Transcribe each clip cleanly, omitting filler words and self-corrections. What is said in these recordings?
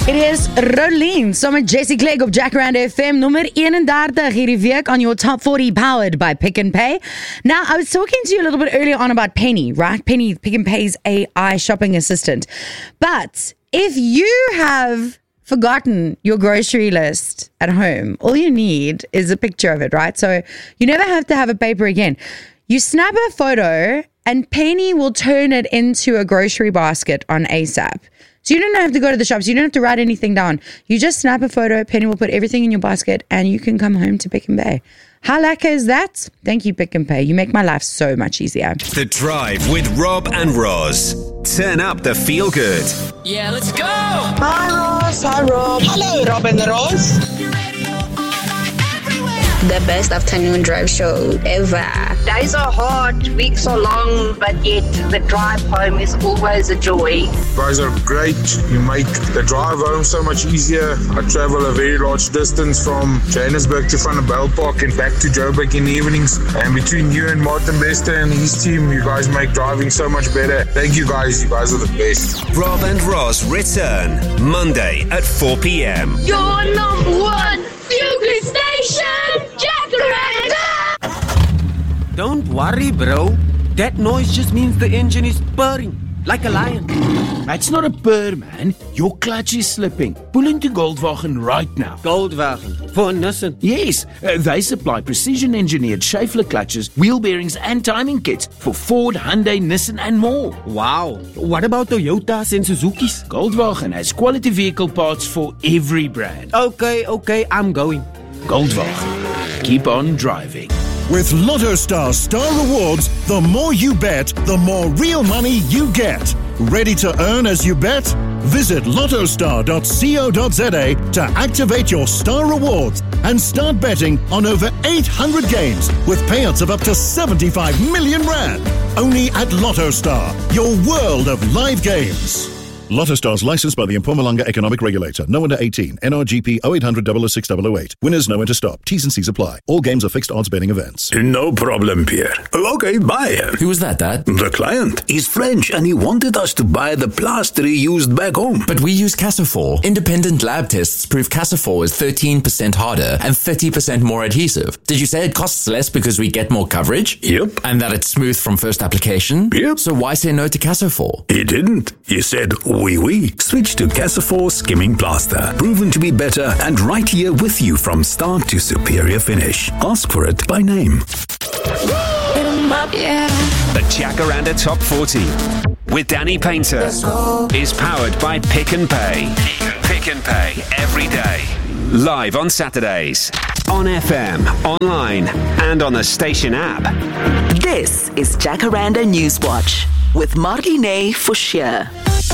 It is Rolene, saam met Jessie Clegg op Jacaranda FM, nummer 31 hierdie week on your top 40 powered by Pick n Pay. Now, I was talking to you a little bit earlier on about Penny, right? Penny, Pick n Pay's AI shopping assistant. But if you have forgotten your grocery list at home, all you need is a picture of it, right? So you never have to have a paper again. You snap a photo and Penny will turn it into a grocery basket on ASAP. So you don't have to go to the shops. You don't have to write anything down. You just snap a photo. Penny will put everything in your basket and you can come home to Pick n Pay. How lekker is that? Thank you, Pick n Pay. You make my life so much easier. The Drive with Rob and Roz. Turn up the feel good. Yeah, let's go! Hi, Roz. Hi, Rob. Hello, Rob and Roz. The best afternoon drive show ever. Days are hard, weeks are long, but yet the drive home is always a joy. You guys are great. You make the drive home so much easier. I travel a very large distance from Johannesburg to Vanderbijl Park and back to Joburg in the evenings. And between you and Martin Bester and his team, you guys make driving so much better. Thank you guys. You guys are the best. Rob and Roz return Monday at 4 p.m. Your number one feel-good station, Jacaranda! Don't worry, bro. That noise just means the engine is purring, like a lion. That's not a purr, man. Your clutch is slipping. Pull into Goldwagen right now. Goldwagen, for Nissan. Yes, they supply precision-engineered Schaeffler clutches, wheel bearings and timing kits for Ford, Hyundai, Nissan and more. Wow. What about Toyotas and Suzukis? Goldwagen has quality vehicle parts for every brand. Okay, I'm going. Goldwagen. Keep on driving. With LottoStar Star Rewards, the more you bet, the more real money you get. Ready to earn as you bet? Visit lottostar.co.za to activate your Star Rewards and start betting on over 800 games with payouts of up to 75 million rand. Only at LottoStar, your world of live games. LottoStar is licensed by the Mpumalanga Economic Regulator. No under 18. NRGP 0800 006 008. Winners know when to stop. T's and C's apply. All games are fixed odds betting events. No problem, Pierre. Okay, bye. Who was that, Dad? The client. He's French and he wanted us to buy the plaster he used back home. But we use Casafor. Independent lab tests prove Casafor is 13% harder and 30% more adhesive. Did you say it costs less because we get more coverage? Yep. And that it's smooth from first application? Yep. So why say no to Casafor? He didn't. He said, oui. Switch to Casafor Skimming Plaster. Proven to be better and right here with you from start to superior finish. Ask for it by name. The Jacaranda Top 40 with Danny Painter is powered by Pick n Pay. Pick n Pay every day. Live on Saturdays. On FM, online, and on the station app. This is Jacaranda Newswatch with Marlene Forshire.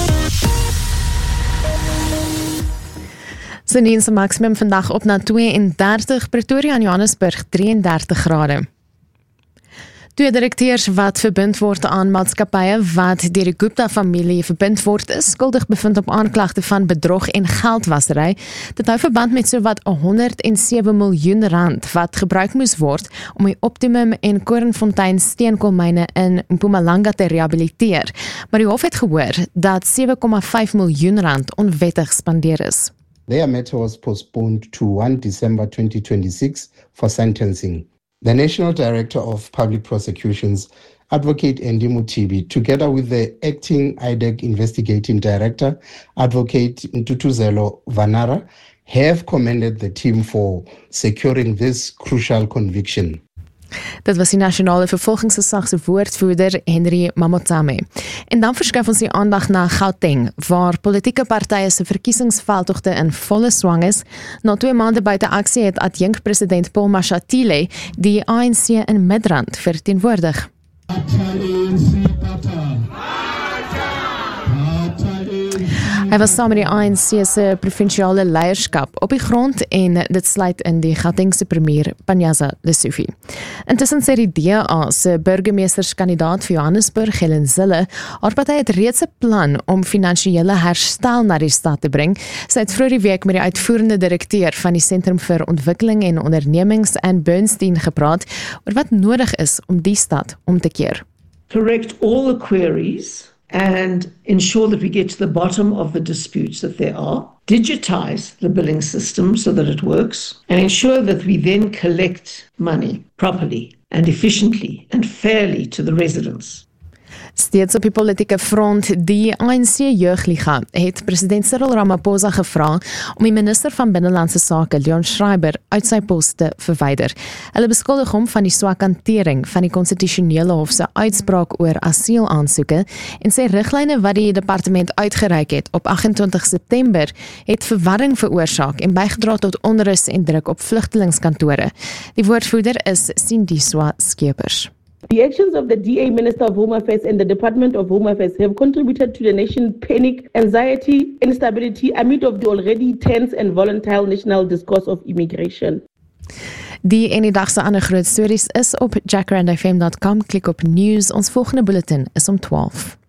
Sydney se maksimum vandag op na 32, Pretoria en Johannesburg 33 grade. Twee direkteurs wat verbind word aan maatskappye wat deur die Gupta-familie verbind word, is skuldig bevind op aanklagte van bedrog en geldwasery. Dit hou verband met sowat 107 miljoen rand wat gebruik moes word om die Optimum en Korenfontein steenkoolmyne in Mpumalanga te rehabiliteer. Maar die hof het gehoor dat 7,5 miljoen rand onwettig spandeer is. Their matter was postponed to 1 December 2026 for sentencing. The National Director of Public Prosecutions, Advocate Andy Mutibi, together with the Acting IDEC Investigating Director, Advocate Ntutuzelo Vanara, have commended the team for securing this crucial conviction. Dit was die nasionale vervolgingsgesag se woordvoerder Henry Mamotsame. En dan verskuif ons die aandag na Gauteng, waar politieke partye se verkiesingsveldtogte in volle swang is. Na 2 maande buite aksie het adjunkpresident Paul Mashatile die ANC in Midrand verteenwoordig. Hy was saam met die ANC se provinsiale leierskap op die grond en dit sluit in die Gautengse premier Panyaza Lesufi. Intussen sê die DA se burgemeesterskandidaat vir Johannesburg, Helen Zille, haar party het reeds 'n plan om finansiële herstel na die stad te bring. Sy het vroeër die week met die uitvoerende direkteur van die Sentrum vir Ontwikkeling en Ondernemings, Anne Bernstein, gepraat oor wat nodig is om die stad om te keer. Correct all the queries and ensure that we get to the bottom of the disputes that there are, digitize the billing system so that it works, and ensure that we then collect money properly and efficiently and fairly to the residents. Steeds op die politieke front, die ANC Jeugliga het president Cyril Ramaphosa gevra om die minister van Binnenlandse Sake, Leon Schreiber, uit sy pos te verwyder. Hulle beskuldig hom van die swak hantering van die konstitusionele hof se uitspraak oor asielaansoeke en sê riglyne wat die departement uitgereik het op 28 September het verwarring veroorsaak en bygedra tot onrus en druk op vlugtelingskantore. Die woordvoerder is Sindiswa Skeepers. The actions of the DA Minister of Home Affairs and the Department of Home Affairs have contributed to the nation's panic, anxiety, instability amid of the already tense and volatile national discourse of immigration. Die en die dag se ander groot stories is op jackrandfm.com. Klik op news. Ons volgende bulletin is om 12.